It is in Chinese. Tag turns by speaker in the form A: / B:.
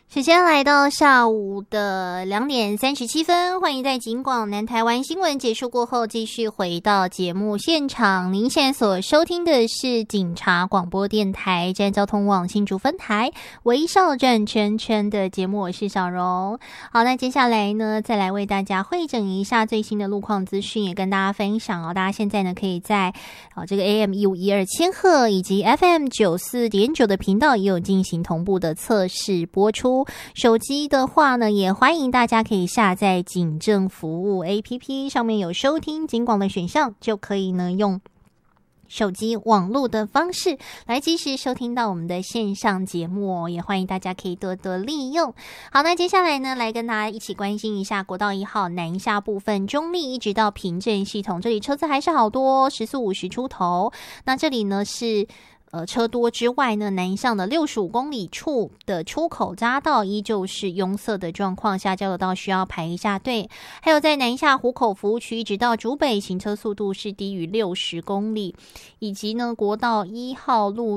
A: 时间来到下午的2:37，欢迎在警广南台湾新闻结束过后继续回到节目现场。您现在所收听的是警察广播电台站交通网新竹分台微笑转圈圈的节目，我是小荣。好，那接下来呢，再来为大家汇整一下最新的路况资讯，也跟大家分享哦。大家现在呢可以在这个 AM1512千赫以及 FM94.9 的频道也有进行同步的测试播出。手机的话呢，也欢迎大家可以下载警政服务 APP， 上面有收听警广的选项，就可以呢用手机网络的方式来及时收听到我们的线上节目哦，也欢迎大家可以多多利用。好，那接下来呢，来跟大家一起关心一下国道1号南下部分中立一直到平镇系统，这里车子还是好多，时速50出头。那这里呢是车多之外呢，南向的65公里处的出口匝道依旧是拥塞的状况，下交流道需要排一下队。还有在南下湖口服务区一直到竹北，行车速度是低于60公里，以及呢国道1号路